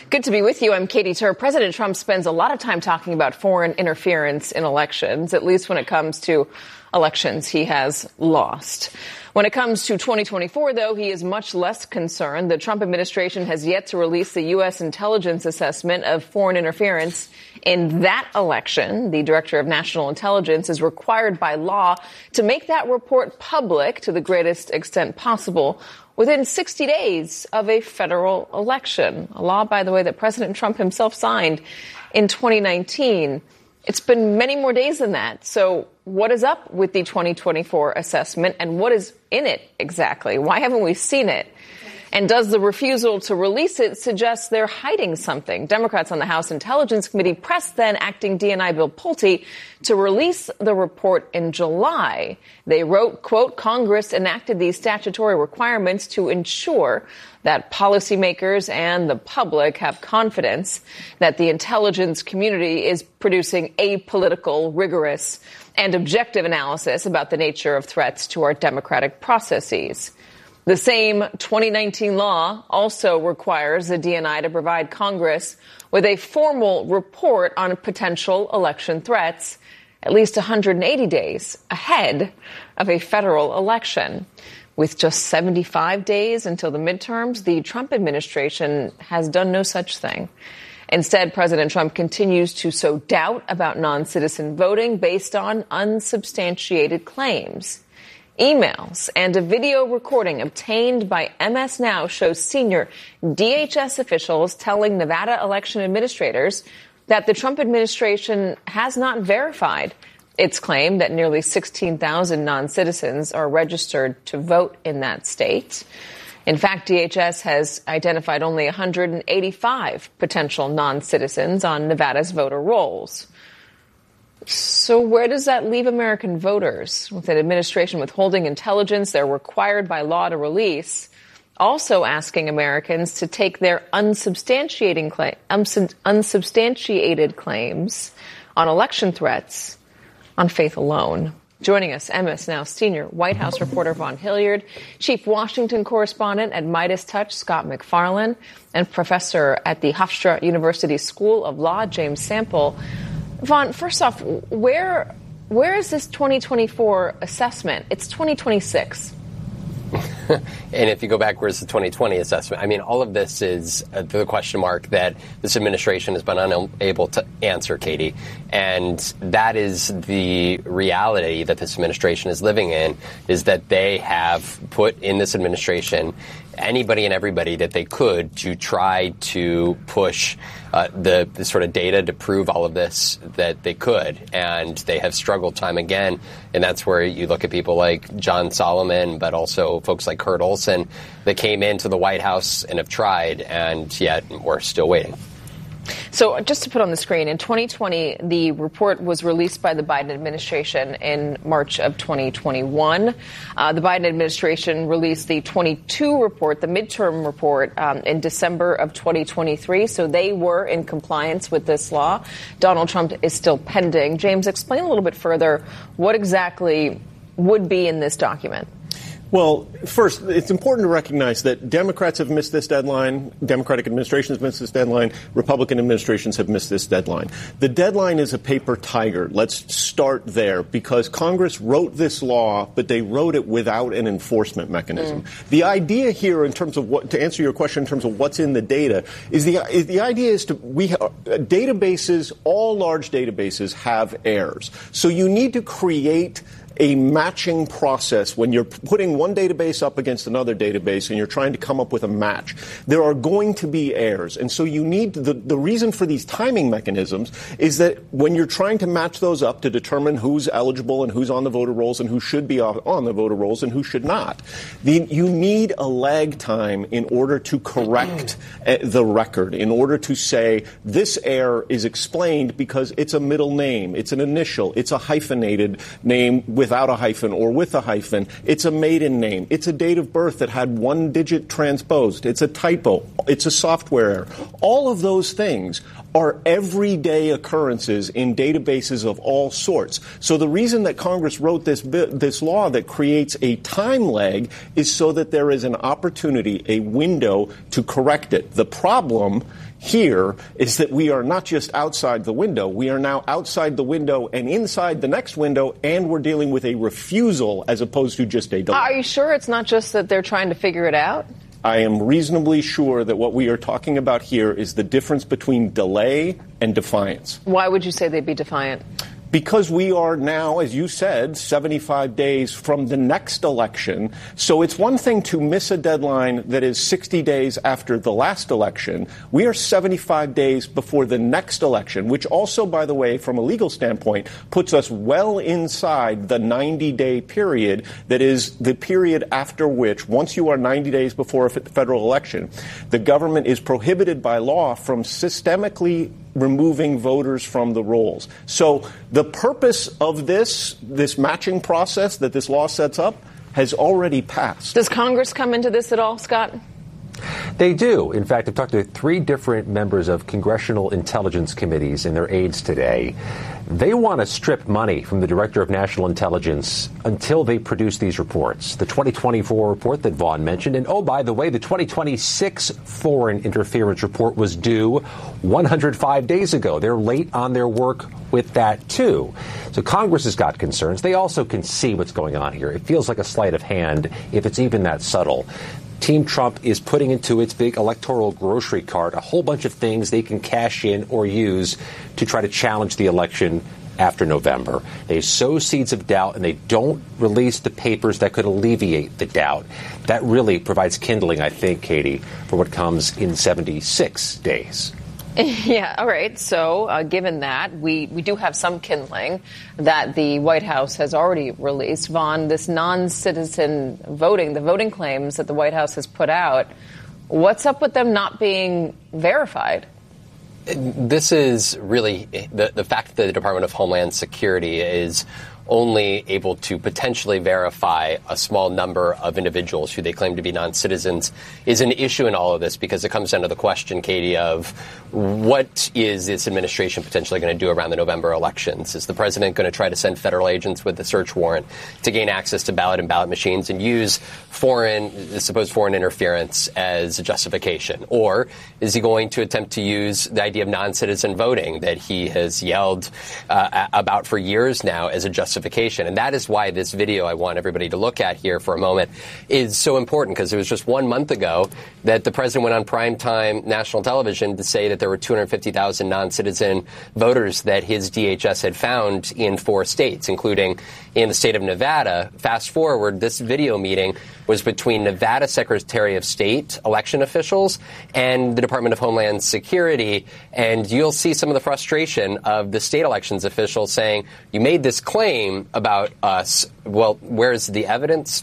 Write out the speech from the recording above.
Good to be with you. I'm Katie Tur. President Trump spends a lot of time talking about foreign interference in elections, at least when it comes to elections he has lost. When it comes to 2024, though, he is much less concerned. The Trump administration has yet to release the U.S. intelligence assessment of foreign interference in that election. The Director of National Intelligence is required by law to make that report public to the greatest extent possible within 60 days of a federal election, a law, by the way, that President Trump himself signed in 2019. It's been many more days than that. So what is up with the 2024 assessment, and what is in it exactly? Why haven't we seen it? And does the refusal to release it suggest they're hiding something? Democrats on the House Intelligence Committee pressed then acting DNI Bill Pulte to release the report in July. They wrote, quote, Congress enacted these statutory requirements to ensure that policymakers and the public have confidence that the intelligence community is producing apolitical, rigorous, and objective analysis about the nature of threats to our democratic processes. The same 2019 law also requires the DNI to provide Congress with a formal report on potential election threats at least 180 days ahead of a federal election. With just 75 days until the midterms, the Trump administration has done no such thing. Instead, President Trump continues to sow doubt about non-citizen voting based on unsubstantiated claims. Emails and a video recording obtained by MS Now shows senior DHS officials telling Nevada election administrators that the Trump administration has not verified its claim that nearly 16,000 non-citizens are registered to vote in that state. In fact, DHS has identified only 185 potential non-citizens on Nevada's voter rolls. So where does that leave American voters? With an administration withholding intelligence they're required by law to release, also asking Americans to take their unsubstantiated claims on election threats on faith alone. Joining us, MS Now senior White House reporter Vaughn Hilliard, chief Washington correspondent at Midas Touch Scott MacFarlane, and professor at the Hofstra University School of Law James Sample. Vaughn, first off, where is this 2024 assessment? It's 2026. And if you go back, where's the 2020 assessment? I mean, all of this is the question mark that this administration has been unable to answer, Katie. And that is the reality that this administration is living in, is that they have put in this administration anybody and everybody that they could to try to push the sort of data to prove all of this that they could. And they have struggled time again. And that's where you look at people like John Solomon, but also folks like Kurt Olson that came into the White House and have tried, and yet we're still waiting. So just to put on the screen, in 2020, the report was released by the Biden administration in March of 2021. The Biden administration released the 22 report, the midterm report, in December of 2023. So they were in compliance with this law. Donald Trump is still pending. James, explain a little bit further what exactly would be in this document. Well, first, it's important to recognize that Democrats have missed this deadline, Democratic administrations have missed this deadline, Republican administrations have missed this deadline. The deadline is a paper tiger. Let's start there, because Congress wrote this law, but they wrote it without an enforcement mechanism. The idea here, in terms of to answer your question in terms of what's in the data, is the idea is databases, all large databases have errors. So you need to create a matching process when you're putting one database up against another database and you're trying to come up with a match. There are going to be errors. And so you need the reason for these timing mechanisms is that when you're trying to match those up to determine who's eligible and who's on the voter rolls and who should be on the voter rolls and who should not, you need a lag time in order to correct the record, in order to say this error is explained because it's a middle name, it's an initial, it's a hyphenated name with without a hyphen or with a hyphen. It's a maiden name. It's a date of birth that had one digit transposed. It's a typo. It's a software error. All of those things are everyday occurrences in databases of all sorts. So the reason that Congress wrote this law that creates a time lag is so that there is an opportunity, a window to correct it. The problem here is that we are not just outside the window. We are now outside the window and inside the next window, and we're dealing with a refusal as opposed to just a delay. Are you sure it's not just that they're trying to figure it out? I am reasonably sure that what we are talking about here is the difference between delay and defiance. Why would you say they'd be defiant? Because we are now, as you said, 75 days from the next election. So it's one thing to miss a deadline that is 60 days after the last election. We are 75 days before the next election, which also, by the way, from a legal standpoint, puts us well inside the 90-day period that is the period after which, once you are 90 days before a federal election, the government is prohibited by law from systemically removing voters from the rolls. So the purpose of this matching process that this law sets up has already passed. Does Congress come into this at all, Scott? They do. In fact, I've talked to 3 different members of congressional intelligence committees and their aides today. They want to strip money from the Director of National Intelligence until they produce these reports. The 2024 report that Vaughn mentioned, and oh, by the way, the 2026 foreign interference report was due 105 days ago. They're late on their work with that, too. So Congress has got concerns. They also can see what's going on here. It feels like a sleight of hand, if it's even that subtle. Team Trump is putting into its big electoral grocery cart a whole bunch of things they can cash in or use to try to challenge the election after November. They sow seeds of doubt, and they don't release the papers that could alleviate the doubt. That really provides kindling, I think, Katie, for what comes in 76 days. Yeah, all right. So given that, we do have some kindling that the White House has already released. Vaughn, this non-citizen voting, the voting claims that the White House has put out, what's up with them not being verified? This is really the fact that the Department of Homeland Security is only able to potentially verify a small number of individuals who they claim to be non-citizens is an issue in all of this, because it comes down to the question, Katie, of what is this administration potentially going to do around the November elections? Is the president going to try to send federal agents with a search warrant to gain access to ballot and ballot machines and use supposed foreign interference as a justification? Or is he going to attempt to use the idea of non-citizen voting that he has yelled about for years now as a justification? And that is why this video I want everybody to look at here for a moment is so important, because it was just 1 month ago that the president went on primetime national television to say that there were 250,000 non-citizen voters that his DHS had found in 4 states, including in the state of Nevada. Fast forward, this video meeting was between Nevada Secretary of State election officials and the Department of Homeland Security. And you'll see some of the frustration of the state elections officials saying, you made this claim about us. Well, where's the evidence?